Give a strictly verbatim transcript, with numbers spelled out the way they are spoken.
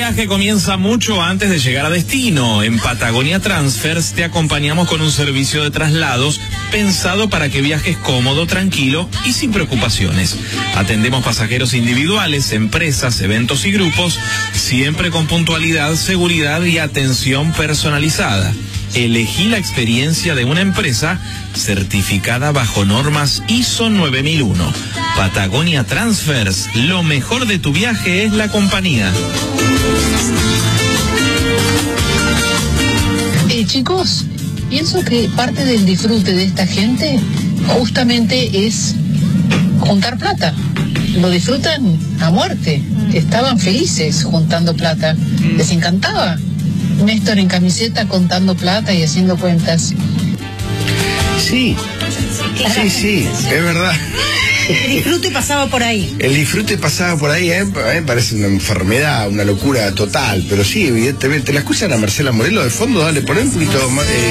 viaje comienza mucho antes de llegar a destino. En Patagonia Transfers te acompañamos con un servicio de traslados pensado para que viajes cómodo, tranquilo y sin preocupaciones. Atendemos pasajeros individuales, empresas, eventos y grupos, siempre con puntualidad, seguridad y atención personalizada. Elegí la experiencia de una empresa certificada bajo normas I S O nueve mil uno. Patagonia Transfers, lo mejor de tu viaje es la compañía. Eh, chicos, pienso que parte del disfrute de esta gente justamente es juntar plata. Lo disfrutan a muerte. Estaban felices juntando plata. Les encantaba. Néstor en camiseta contando plata y haciendo cuentas. Sí, sí, sí, es verdad. El disfrute pasaba por ahí. El disfrute pasaba por ahí, ¿eh? A mí me parece una enfermedad, una locura total, pero sí, evidentemente. ¿La escuchan a Marcela Morelo de fondo? Dale, poné un poquito más. Eh...